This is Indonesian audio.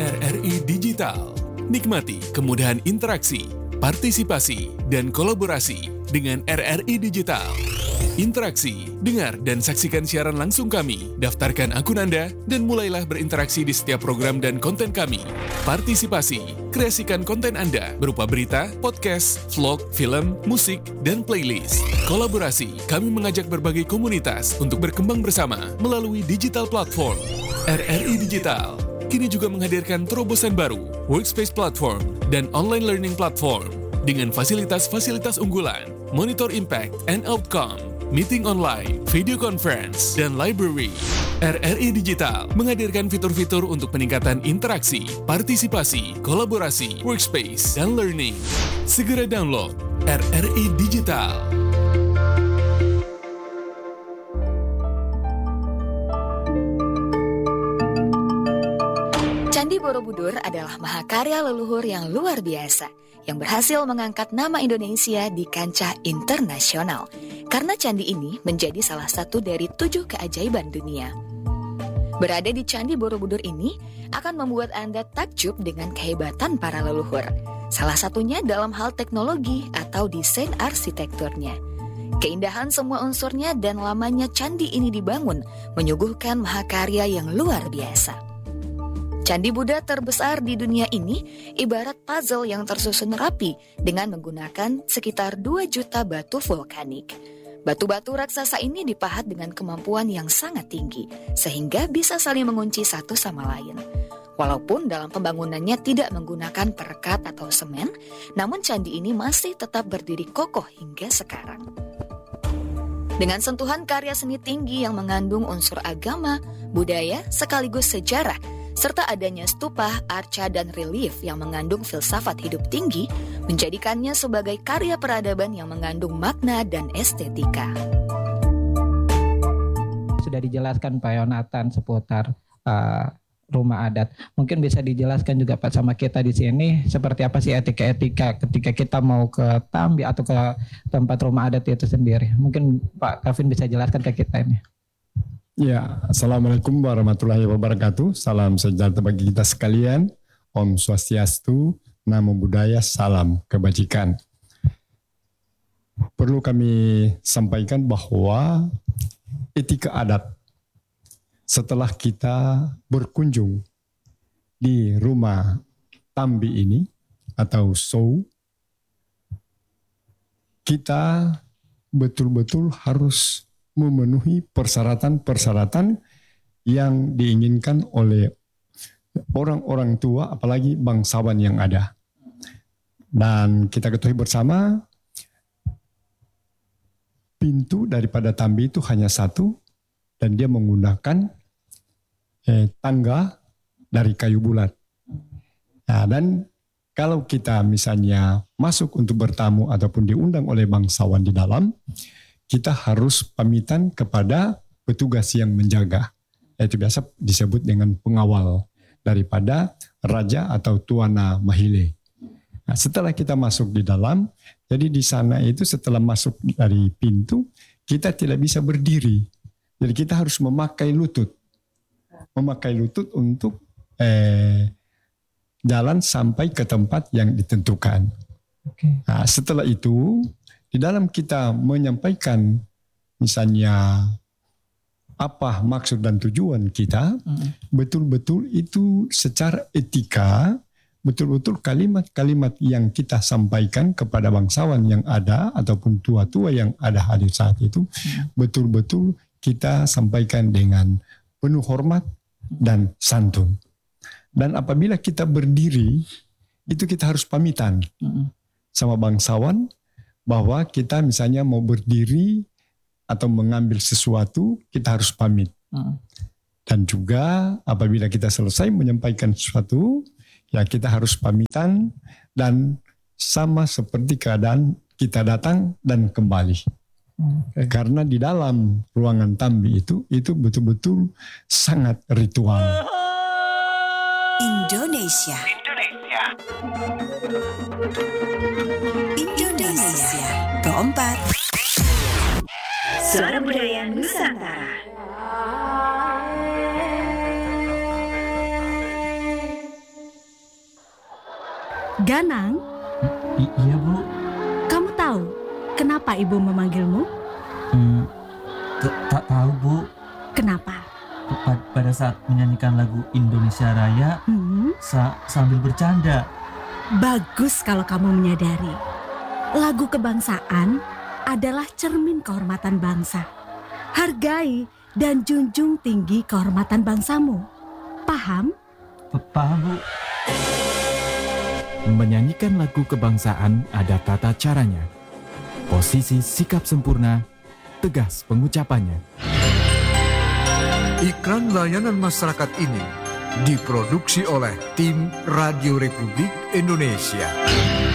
RRI Digital. Nikmati kemudahan interaksi, partisipasi, dan kolaborasi dengan RRI Digital. Interaksi, dengar dan saksikan siaran langsung kami, daftarkan akun Anda, dan mulailah berinteraksi di setiap program dan konten kami. Partisipasi, kreasikan konten Anda berupa berita, podcast, vlog, film, musik, dan playlist. Kolaborasi, kami mengajak berbagai komunitas untuk berkembang bersama melalui digital platform. RRI Digital kini juga menghadirkan terobosan baru, workspace platform, dan online learning platform dengan fasilitas-fasilitas unggulan, monitor impact and outcome, meeting online, video conference, dan library. RRI Digital menghadirkan fitur-fitur untuk peningkatan interaksi, partisipasi, kolaborasi, workspace, dan learning. Segera download RRI Digital. Candi Borobudur adalah mahakarya leluhur yang luar biasa, yang berhasil mengangkat nama Indonesia di kancah internasional. Karena candi ini menjadi salah satu dari 7 keajaiban dunia. Berada di Candi Borobudur ini akan membuat Anda takjub dengan kehebatan para leluhur. Salah satunya dalam hal teknologi atau desain arsitekturnya. Keindahan semua unsurnya dan lamanya candi ini dibangun menyuguhkan mahakarya yang luar biasa. Candi Buddha terbesar di dunia ini ibarat puzzle yang tersusun rapi dengan menggunakan sekitar 2 juta batu vulkanik. Batu-batu raksasa ini dipahat dengan kemampuan yang sangat tinggi, sehingga bisa saling mengunci satu sama lain. Walaupun dalam pembangunannya tidak menggunakan perekat atau semen, namun candi ini masih tetap berdiri kokoh hingga sekarang. Dengan sentuhan karya seni tinggi yang mengandung unsur agama, budaya, sekaligus sejarah, serta adanya stupa, arca, dan relief yang mengandung filsafat hidup tinggi, menjadikannya sebagai karya peradaban yang mengandung makna dan estetika. Sudah dijelaskan Pak Yonatan seputar rumah adat. Mungkin bisa dijelaskan juga Pak sama kita di sini seperti apa sih etika-etika ketika kita mau ke Tambi atau ke tempat rumah adat itu sendiri. Mungkin Pak Kevin bisa jelaskan ke kita ini. Ya, Assalamualaikum warahmatullahi wabarakatuh. Salam sejahtera bagi kita sekalian. Om Swastiastu, Namo Buddhaya, salam kebajikan. Perlu kami sampaikan bahwa etika adat setelah kita berkunjung di rumah Tambi ini atau Sou, kita betul-betul harus memenuhi persyaratan-persyaratan yang diinginkan oleh orang-orang tua, apalagi bangsawan yang ada. Dan kita ketahui bersama, pintu daripada Tambi itu hanya satu, dan dia menggunakan tangga dari kayu bulat. Nah, dan kalau kita misalnya masuk untuk bertamu ataupun diundang oleh bangsawan di dalam, kita harus pamitan kepada petugas yang menjaga. Itu biasa disebut dengan pengawal daripada raja atau tuana mahile. Nah, setelah kita masuk di dalam, jadi di sana itu setelah masuk dari pintu, kita tidak bisa berdiri. Jadi kita harus memakai lutut. Memakai lutut untuk jalan sampai ke tempat yang ditentukan. Nah, setelah itu, di dalam kita menyampaikan misalnya apa maksud dan tujuan kita, betul-betul itu secara etika, betul-betul kalimat-kalimat yang kita sampaikan kepada bangsawan yang ada ataupun tua-tua yang ada hadir saat itu, betul-betul kita sampaikan dengan penuh hormat dan santun. Dan apabila kita berdiri, itu kita harus pamitan sama bangsawan, bahwa kita misalnya mau berdiri atau mengambil sesuatu, kita harus pamit. Dan juga apabila kita selesai menyampaikan sesuatu, ya kita harus pamitan dan sama seperti keadaan kita datang dan kembali. Karena di dalam ruangan Tambi itu betul-betul sangat ritual. Indonesia. Keempat, Suara Budaya Nusantara. Ganang? Iya, Bu. Kamu tahu kenapa ibu memanggilmu? Tak tahu, Bu. Kenapa? Pada saat menyanyikan lagu Indonesia Raya, sambil bercanda. Bagus kalau kamu menyadari. Lagu kebangsaan adalah cermin kehormatan bangsa. Hargai dan junjung tinggi kehormatan bangsamu. Paham? Paham, Bu. Menyanyikan lagu kebangsaan ada tata caranya. Posisi sikap sempurna, tegas pengucapannya. Iklan layanan masyarakat ini diproduksi oleh tim Radio Republik Indonesia.